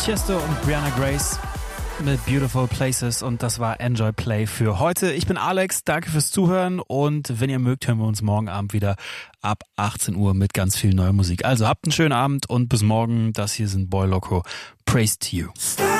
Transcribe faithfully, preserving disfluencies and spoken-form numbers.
Tiesto und Brianna Grace mit Beautiful Places und das war Enjoy Play für heute. Ich bin Alex, danke fürs Zuhören und wenn ihr mögt, hören wir uns morgen Abend wieder ab achtzehn Uhr mit ganz viel neuer Musik. Also habt einen schönen Abend und bis morgen. Das hier sind Boy Loco. Praise to you.